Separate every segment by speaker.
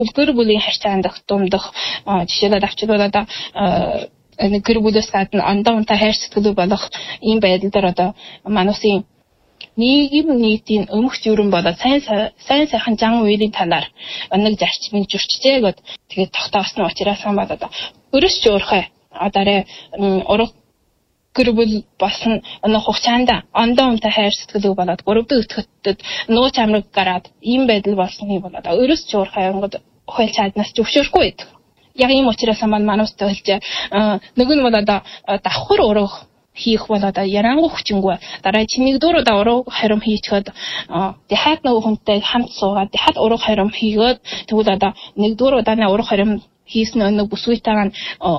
Speaker 1: гэр бүлийн харьцаанд томдох жишээлбэл авчирвал одоо гэр бүлээс гадна ондоо унтаа хайр сэтгэлүү болох ийм байдал дээр одоо манайсын нийтийн өмөх зүрэн болоод сайн сайхан зан үйлийн талаар нэг зарчмыг зөрчжээ гэд тэгээд тогтоосон учраас хан болоод өрөс жуурхай одоо ураг гэр бүл болсон хугацаанд ондоо унтаа хайр сэтгэлүү болоод 3 дахь өтгөтөд нууц амраг гараад ийм байдал болсны болоод өрөс жуурхай хойл цааднаас зөвшөөрөхгүй байдаг. Яг ийм учраас манайстай хэлж нэг нь бол одоо давхар ураг хийх бол одоо ярангуй хүчингүй дараа чиний дөрөв ураг харим хийчихэд дахиад нэг хүнтэй хамт суугаад дахиад ураг харим хийгээд тэгвэл одоо нэг дөрөв удааны ураг харим хийсэн нэг бүсгүйтэйг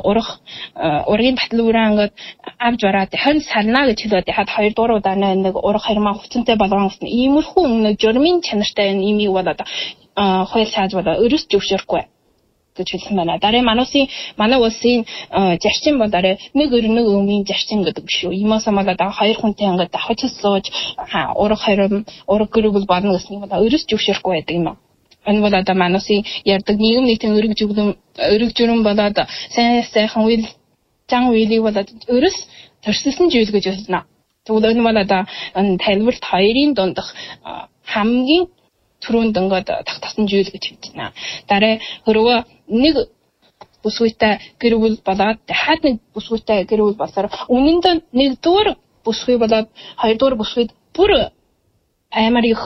Speaker 1: ургийн батлуураа ингээд авч бараад дахин сарна гэж хэлээд дахиад 2 дөрөв удааны нэг ураг харимаа хүчнтэй болгоно гэсэн иймэрхүү нэг журмын чанартай имийг бол одоо хойл цааж болоо өрөс зөвшөөрөхгүй гэж хэлсэн байна. Дараа манай улсын зарчим бол дараа нэг өмгийн зарчим гэдэг биш үү. Иймээс болоод 2 хүнтэй ингээд давхаж сууж ураг харим ураг гэр бүл болно гэсэн юм бол өрөс зөвшөөрөхгүй байдаг юм аа. Энэ бол одоо манайсын ярддаг нийгэм нийтийн өрөг журам болоод сайхан үйл зан үйлийг болоод өрөс төрсөлсөн зүйл гэж хэлнэ. Тэгвэл энэ бол одоо тайлбарт хоёрын дундах хамгийн түрүүнд ингээд тогтсон зүйл гэж хэлж байна. Дараа хөрвөө нэг бүсгүйтэй гэр бүл болоод дахиад нэг бүсгүйтэй гэр бүл болсоор үнэндээ нэгдүгээр бүсгүй болоод хоёрдугаар бүсгүйд бүр амар их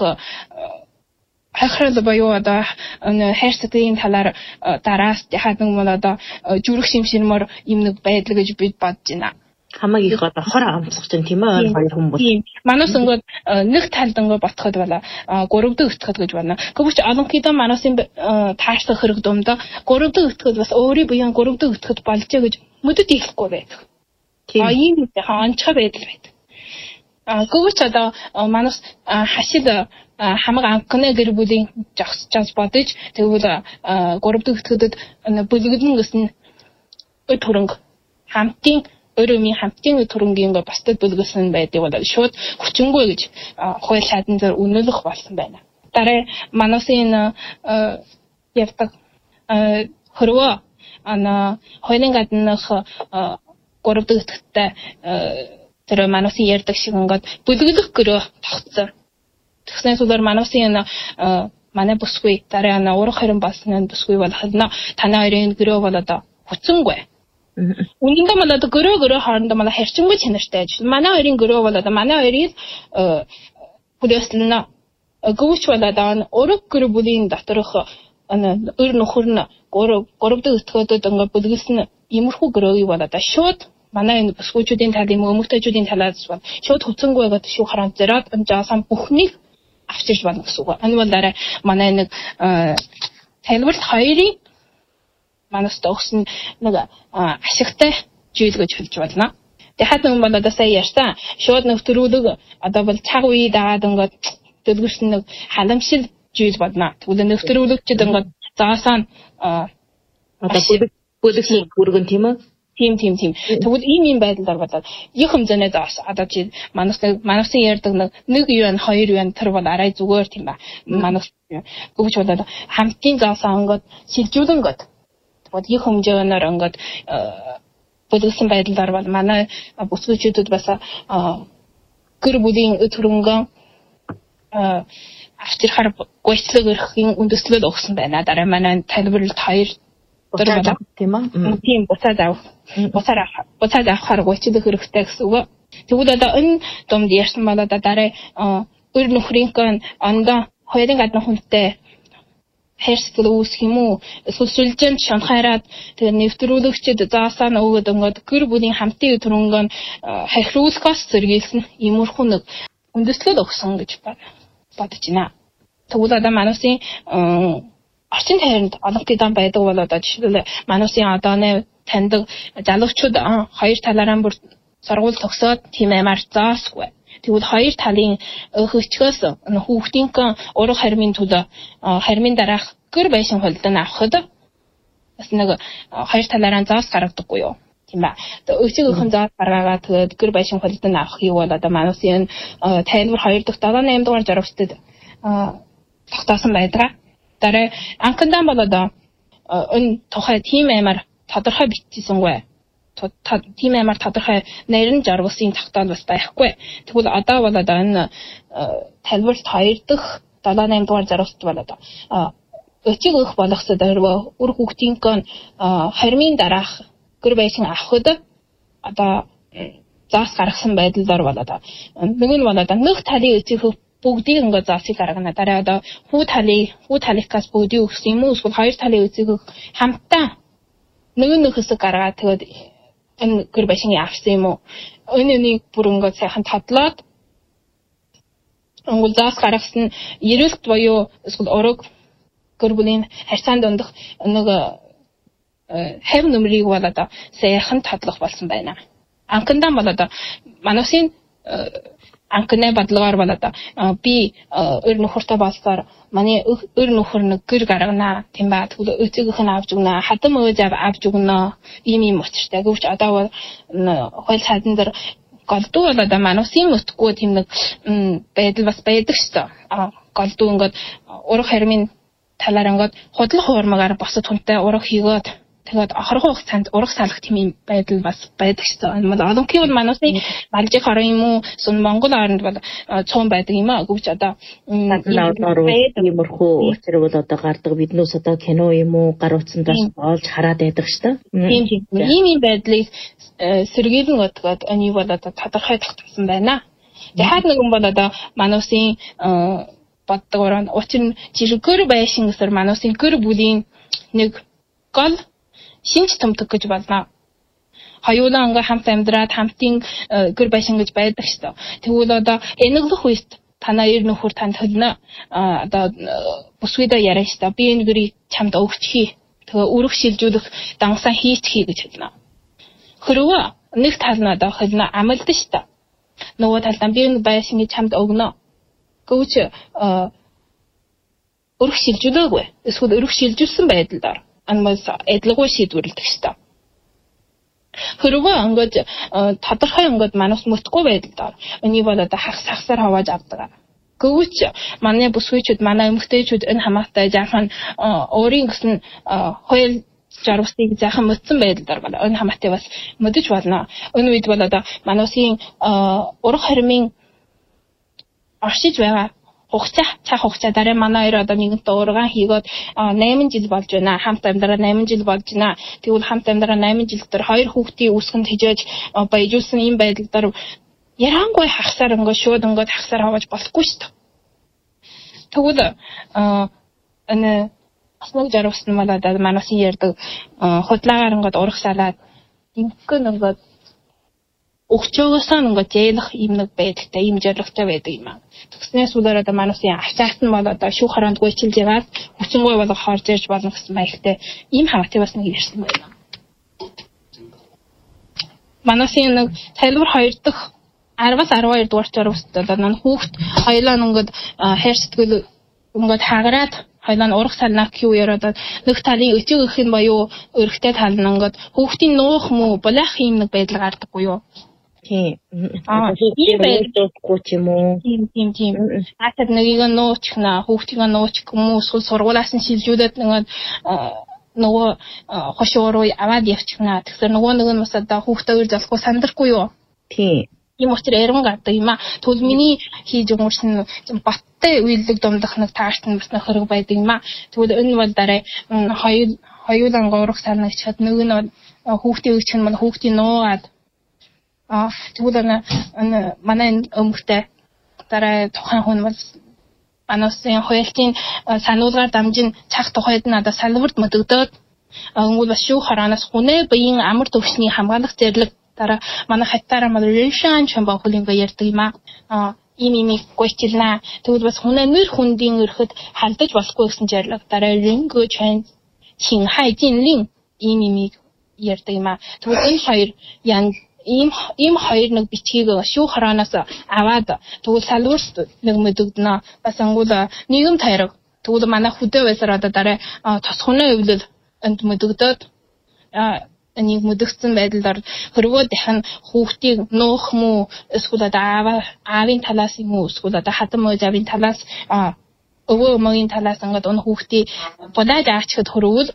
Speaker 1: хахрал боёо одоо хайр сэтгэлийн талаар дараас дахиад нэг бол одоо зүрх шимширмөр юм нэг байдал гэж бид бодож байна.
Speaker 2: Хамаагийн их одоо хор амсах чинь тийм ээ хоёр хүмүүс.
Speaker 1: Тийм. Манайс ингээд нэг талд ингээд ботход бала 3 дахь өтгөд гэж байна. Гэвч олонхийдөө манайсын таашлах хэрэг дундаа 3 дахь өтгөд бас өөрийн буян 3 дахь өтгөд болжээ гэж мэдээд ихгүй байдаг. Тийм. Ийм хаанчаа байдал байдаг. Гэвч одоо манайс хашид хамаг анхны гэр бүлийн жагсаж бодож тэгвэл 3 дахь өтгөдөд бүлэгдэн гэсэн төрөнг хамтын өрөөмийн хамтын төрөнгийн бусдад бүлгэлсэн байдаг бол шууд хүчингүй гэж хууль шаардсан зэр үнэлэх болсон байна. Дараа манайсын явдаг хөрвөө хуулийн гаднах 3 дахь өтгөдтэй тэр манайсын ярддаг шиг ингээд бүлэглэх гөрөө тогтсон. Тэгснээс үлээр манайсын манай бүсгүй дараа ураг харин болсон бүсгүй бол танай хоёрын гөрөө бол одоо хүчингүй. Үнэндээ манай гөрөө хоорондоо манай харьцангуй чанартай ажил. Манай хоёрын гөрөө бол одоо манай хоёрын бүлэслэнэ гүвч бол одоо ураг гэр бүлийн доторх өр нөхөр нь 3 дахь өтгөдөд ингээд бүлгэлсэн иймэрхүү гөрөөгийг бол одоо шууд манай энэ бүсгүйчүүдийн талын өмгтөчүүдийн талаас бол шууд хүчингүй гэдэг шүү хараан зэрэг амжаасан бүхнийг авчирч байна гэсэн үг. Энэ бол дараа манай нэг тайлбарт хоёрын манайс төгсөн нэг ашигтай зүйл гэж хэлж байна. Дахиад нэг бол одоо сая ярьсан шууд нөхтрүүлэг одоо бол цаг үе дагаад ингээд төлөвлөсөн нэг халамжшил зүйл болно. Тэгвэл нөхтрүүлэгчд ингээд заасаа
Speaker 2: одоо бүлэглэх бүргэн тийм үү?
Speaker 1: Тийм. Тэгвэл ийм байдлаар болоод их хэмжээний заас одоо чи манайсын ярьдаг нэг юун хоёр юун тэр бол арай зүгээр тийм ба. Манайс гүвч болоод хамтын заасаа ингээд шилжүүлэн гээд тэгвэл их хэмжээгээр ингээд бүлгэлсэн байдлаар бол манай бүсгүйчүүдэд бас гэр бүлийн төрөнгөө авчирхаар гойцлог өрхийн үндэслэл өгсөн байна. Дараа манай тайлбарлалт 2
Speaker 2: дөрөв тийм үү?
Speaker 1: Тийм буцаад авахаар гойцлог өрхтэй гэсэн үг. Тэгвэл одоо энэ домд ярьсан бол одоо дараа өр нөхрийн ондоо хоёрын гадна хүнтэй хайр сэтгэл үүсэх юм уу? Эсвэл сүлжээнд шанхаарад тэгээ нэвтрүүлэгчд заасаа нөгөөд ингээд гэр бүлийн хамтын төрөнгөө харьцуулахаас зэрэгсэн иймэрхүү нэг үндэслэл өгсөн гэж бодож байна. Тэгвэл одоо манайсын орчин тойронд олонхийдөө байдаг бол одоо жишээлбэл манайсын одооны таньдаг залуучууд хоёр талаараа бүр сургууль төгсөөд тийм амар заасгүй. Тэгвэл хоёр талын хөвчгөөс хүүхдийн ураг хармын төлөө хармын дараах гэр байшин хөлдөн авахд бас нэг хоёр талаараа заас гаргадаггүй юу? Тийм ба. Өчигийнхэн заас гаргаагаад тэгээд гэр байшин хөлдөн авах юу бол одоо манайсын тайлбар 2 дахь 7-8 дугаар жаргалтад тогтоосон байдаг. дараа анхандаа бол одоо энэ тухай тийм аймаар тодорхой бичсэнгүй. Тийм аймаар тодорхой нарийн жаргалсын тогтоол бас байхгүй. Тэгвэл одоо бол одоо энэ тайлбарт 2 дахь 7-8 дугаар зорилт бол одоо өчиг өгөх болгосод үр хүүхдийн кон 20-ийн дараах гэр байшин авахд одоо заас гаргасан байдлаар бол одоо нэг нь бол одоо нэг талын өчиг бүгдийг ингээд заасыг гаргана. Дараа одоо хүү талынхаас бүгдийг өгсөн юм уу? Эсвэл 2 талын өчиг хамтдаа нэг хэсэг гаргаад тэгээд энэ гэр байшиныг авсан юм уу? Үүнийг бүр ингээд сайхан тадлаад өнгөл заас гаргасан ерөлт буюу эсвэл ураг гэр бүлийн харьцаанд дондох нэг хэв нөмрийг бол одоо сайхан тадлах болсон байна. Анхандаа бол одоо манайсын анхны бодлогоор бол одоо би өр нөхөртэй болсоор манай өр нөхөр нэг гэр гаргана тийм ба тэгвэл өцөөгийнх нь авч өгнө хадам өөж авч өгнө ийм учиртай. Гэвч одоо хууль сайдан дээр голдуу бол одоо манайсын утгагүй тийм нэг байдал бас байдаг шүү дээ. Голдуу ингээд ураг хармын талаар ингээд худлах хуурмагаар босод хүнтэй ураг хийгээд тэгээд ахархуу хугацаанд ураг салах тийм байдал бас байдаг шүү дээ. Олонхийг бол манайсын Балжих орон юм уу, сүн Монгол оронд бол цуун байдаг юм аа. Гэвч одоо
Speaker 2: иймэрхүү учир бол одоо гардаг биднээс одоо кино юм уу, гар утсандаас олж хараад байдаг шүү дээ.
Speaker 1: Ийм байдлыг сэргийлэн өтгөөд энэ бол одоо тодорхой тогтсон байна. Тэгэхээр нэгэн бол одоо манайсын боддог орон учир нь жиргэр байшин гэсээр манайсын гэр бүлийн нэг гол шинж томтог гэж болно. Хоёулаа ингээ хамт амьдраад хамтын гэр байшин гэж байдаг шүү дээ. Тэгвэл одоо энэглэх үед танаа эр нөхөр танд хэлнэ. Одоо бүсгүйдээ яриа шүү дээ. Би энэ гэрийг чамд өгчихье. Тэгээ өрөх шилжүүлэх дангасаа хийчихье гэж хэлнэ. Хөрвөө нэг тал нь одоо хэлнэ амлд шүү дээ. Нөгөө талдаа би энэ байшиныг чамд өгнө. Гэвч өрөх шилжүүлээгүй. Эсвэл өрөх шилжүүлсэн байдлаар анмаас эдлэггүй шийдвэрлэдэг шүү дээ. Хөрвөө ингээд тодорхой ингээд манайс мөтгөө байдлаар энийг бол одоо хагасаар хавааж авдаг. Гэвч манай бүсгүйчүүд, манай эмэгтэйчүүд энэ хамаатай жаахан өөрийн гэсэн хууль жаргалтыг жаахан мөцсөн байдлаар бол энэ хамаатай бас мөдөж болно. Энэ үед бол одоо манайсын ураг хармын оршиж байгаа цаах хугацаа дараа манай хоёр одоо нэгэнтээ ургаан хийгээд 8 жил болж байна. Хамт амьдраа 8 жил болж байна. Тэгвэл хамт амьдраа 8 жил дотор 2 хүүхдийн үүсгэнд хижээж баяжуулсан ийм байдлаар ярангуй хагасаар ингээд шууд ингээд хагасаар хавааж болохгүй шүү дээ. Тэгвэл энэ асмаг жаргасан мал одоо манайсын ярьдаг худлаагаар ингээд урах салаад ингэн ингээд өгчөөгөөсөө ингээд зээлэх юм нэг байдагтай ийм зоригтой байдаг юм аа. Тэгснээс үлээр одоо манайсын ачаат нь бол одоо шүүх хараанд гүйчилж яваад хүчингуй болго хорж ирж болно гэсэн маягтай ийм хамаатай бас нэг ирсэн байна. Манайсын нэг тайлбар 2 дахь 10-аас 12 дугаар зоригт одоо нан хүүхд хоёлаа ингээд хайр сэтгэл ингээд хаагараад хоёлаа урах салнаа гэхүү яриад нэг талын өчиг өгөх нь боيو өргөтэй тал нь ингээд хүүхдийн нуух муу булаах юм нэг байдал гардаггүй юу? Тийм.
Speaker 2: Тийм байдаггүй ч юм уу?
Speaker 1: Тийм. Хатад нэгийг нуучихна, хүүхдийг нуучих юм уу? Эсвэл сургуулаас нь шилжүүлээд нөгөө хошуу руу аваад явчихна. Тэгэхээр нөгөө нэг нь бас одоо хүүхдээ өр залахгүй сандрахгүй юу?
Speaker 2: Тийм.
Speaker 1: Ийм учраас яран гардаг юм аа. Тэгвэл миний хийж өнгөрсөн баттай үйлдэл дундах нэг таарт нь бас нөхөрөг байдаг юм аа. Тэгвэл энэ бол дараа хоёулаа урах санаа ичээд нэг нь хүүхдийн өгчих нь хүүхдийн нуугаад тэгвэл манай өмгтэй дараа тухайн хүн бол манайсын хуульчийн сануулгаар дамжин цах тухайд нь одоо салбарт мөдөгдөөд өнгөл бас шүүх хараанаас хүнээ биеийн амар төвшний хамгаалах зэрлэг дараа манай хаттаараа мал реншан чамба хулинга ярьдаг юм аа. Ийм гойчлаа. Тэгвэл бас хүнээ нэр хүндийн өрхөд халдаж болохгүй гэсэн зэрлэг дараа рингөө чан чин хайжинлин ийм ярьдаг юм аа. Тэгвэл энэ хоёр ийм хоёр нэг бичгийг шүүх хараанаас аваад тэгвэл салбарт нэг мөдөгдөнө. Бас ангуул нийгэм тайраг. Тэгвэл манай хөдөө байсаар одоо дараа тосхоны өвлөл энд мөдөгдөөд энийг мөдөгцсөн байдлаар хөрвөө дахин хүүхдийг нуух муу эсвэл одоо аавын талаас юм уу эсвэл одоо хатам өөж авийн талаас өвөө өмгийн талаас ингээд өнө хүүхдийн бодаад аачихад хөрвөл